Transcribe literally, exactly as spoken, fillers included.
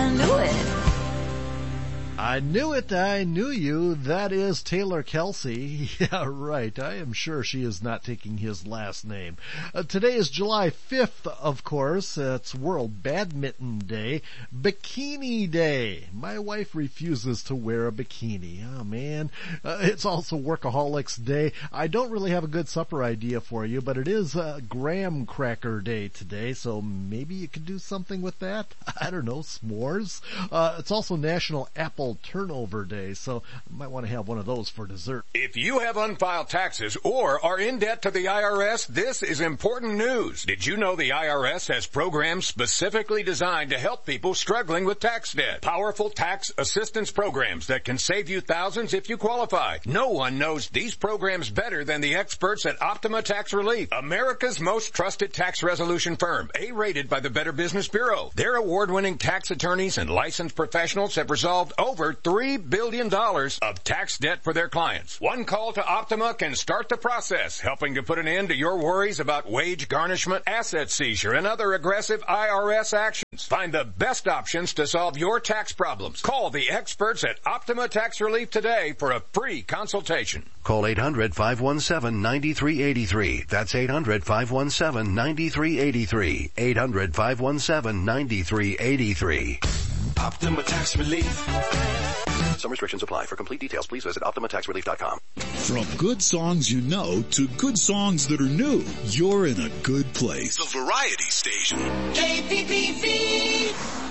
I knew it. I knew it, I knew you. That is Taylor Kelsey. Yeah, right. I am sure she is not taking his last name. Uh, today is July fifth, of course. Uh, it's World Badminton Day. Bikini Day. My wife refuses to wear a bikini. Oh, man. Uh, it's also Workaholics Day. I don't really have a good supper idea for you, but it is uh, Graham Cracker Day today, so maybe you could do something with that. I don't know, s'mores. Uh, it's also National Apple Turnover Day, so I might want to have one of those for dessert. If you have unfiled taxes or are in debt to the I R S, this is important news. Did you know the I R S has programs specifically designed to help people struggling with tax debt? Powerful tax assistance programs that can save you thousands if you qualify. No one knows these programs better than the experts at Optima Tax Relief, America's most trusted tax resolution firm, A-rated by the Better Business Bureau. Their award-winning tax attorneys and licensed professionals have resolved over Over three billion dollars of tax debt for their clients. One call to Optima can start the process, helping to put an end to your worries about wage garnishment, asset seizure, and other aggressive I R S actions. Find the best options to solve your tax problems. Call the experts at Optima Tax Relief today for a free consultation. Call eight hundred, five one seven, nine three eight three. That's eight hundred, five one seven, nine three eight three. eight hundred, five one seven, nine three eight three. Optima Tax Relief. Some restrictions apply. For complete details, please visit optima tax relief dot com. From good songs you know to good songs that are new, you're in a good place. The Variety Station. K P P V.